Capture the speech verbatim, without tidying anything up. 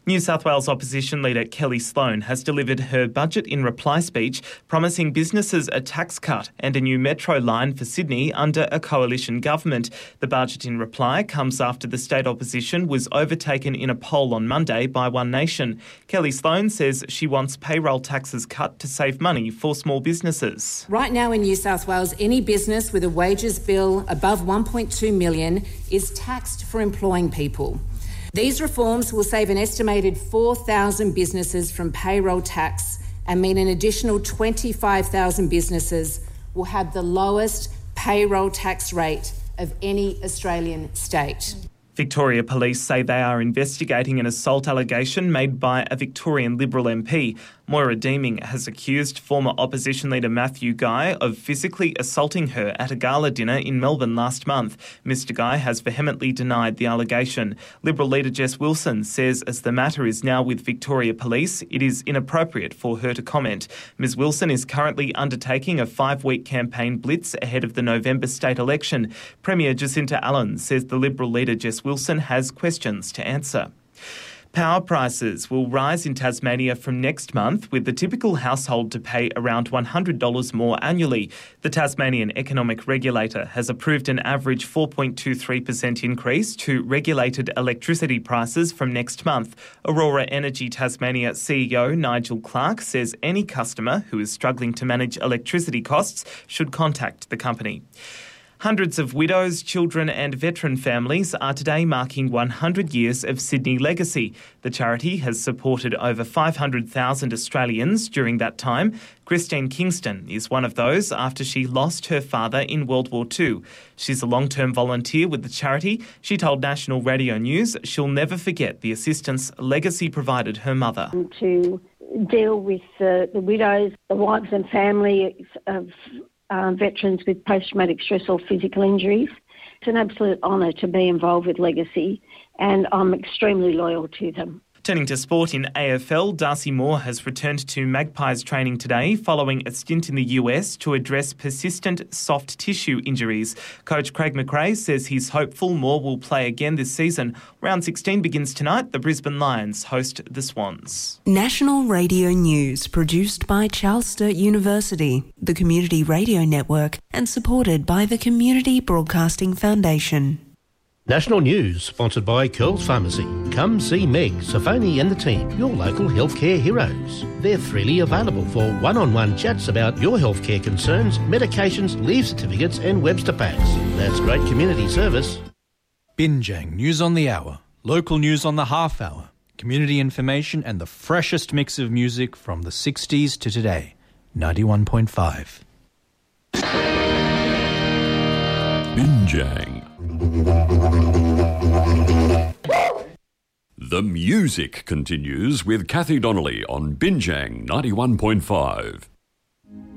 New South Wales opposition leader Kelly Sloan has delivered her budget in reply speech, promising businesses a tax cut and a new metro line for Sydney under a coalition government. The budget in reply comes after the state opposition was overtaken in a poll on Monday by One Nation. Kelly Sloan says she wants payroll taxes cut to save money for small businesses. Right now in New South Wales, any business with a wages bill above one point two million dollars is taxed for employing people. These reforms will save an estimated four thousand businesses from payroll tax and mean an additional twenty-five thousand businesses will have the lowest payroll tax rate of any Australian state. Victoria Police say they are investigating an assault allegation made by a Victorian Liberal M P. Moira Deeming has accused former opposition leader Matthew Guy of physically assaulting her at a gala dinner in Melbourne last month. Mister Guy has vehemently denied the allegation. Liberal leader Jess Wilson says as the matter is now with Victoria Police, it is inappropriate for her to comment. Miz Wilson is currently undertaking a five-week campaign blitz ahead of the November state election. Premier Jacinta Allen says the Liberal leader Jess Wilson has questions to answer. Power prices will rise in Tasmania from next month, with the typical household to pay around one hundred dollars more annually. The Tasmanian Economic Regulator has approved an average four point two three percent increase to regulated electricity prices from next month. Aurora Energy Tasmania C E O Nigel Clark says any customer who is struggling to manage electricity costs should contact the company. Hundreds of widows, children and veteran families are today marking one hundred years of Sydney Legacy. The charity has supported over five hundred thousand Australians during that time. Christine Kingston is one of those after she lost her father in World War Two. She's a long-term volunteer with the charity. She told National Radio News she'll never forget the assistance Legacy provided her mother. To deal with the, the widows, the wives and families of Uh, veterans with post-traumatic stress or physical injuries. It's an absolute honour to be involved with Legacy, and I'm extremely loyal to them. Turning to sport in A F L, Darcy Moore has returned to Magpies training today following a stint in the U S to address persistent soft tissue injuries. Coach Craig McRae says he's hopeful Moore will play again this season. Round sixteen begins tonight. The Brisbane Lions host the Swans. National Radio News, produced by Charles Sturt University, the Community Radio Network, and supported by the Community Broadcasting Foundation. National News, sponsored by Curls Pharmacy. Come see Meg, Safoni and the team, your local healthcare heroes. They're freely available for one-on-one chats about your healthcare concerns, medications, leave certificates and Webster packs. That's great community service. Binjang News on the Hour, local news on the half hour, community information and the freshest mix of music from the sixties to today. ninety-one point five. Binjang. The music continues with Kathy Donnelly on Binjang ninety-one point five.